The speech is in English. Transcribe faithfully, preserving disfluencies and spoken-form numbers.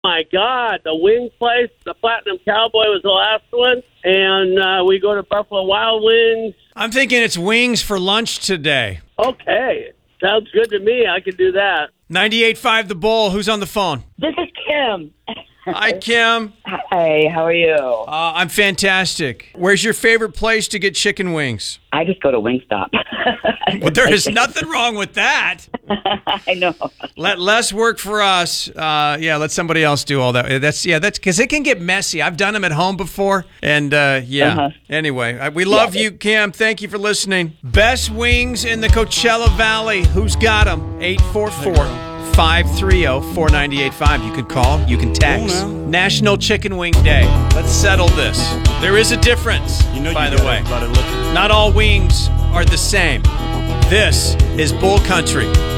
My God, the wing place, the Platinum Cowboy was the last one, and uh, we go to Buffalo Wild Wings. I'm thinking it's wings for lunch today. Okay, sounds good to me. I can do that. ninety-eight point five The Bull. Who's on the phone? This is Kim. Hi, Kim. Hi, how are you? Uh, I'm fantastic. Where's your favorite place to get chicken wings? I just go to Wingstop. Well, there is nothing wrong with that. I know. Let less work for us. Uh, yeah, let somebody else do all that. That's yeah, that's because it can get messy. I've done them at home before, and uh, yeah. Uh-huh. Anyway, I, we love Yeah. you, Kim. Thank you for listening. Best wings in the Coachella Valley. Who's got them? eight four four, five three zero, four nine eight five. You can call. You can text. National Chicken Wing Day. Let's settle this. There is a difference. You know, by you the gotta- way, gotta look. not all wings are the same. This is Bull Country.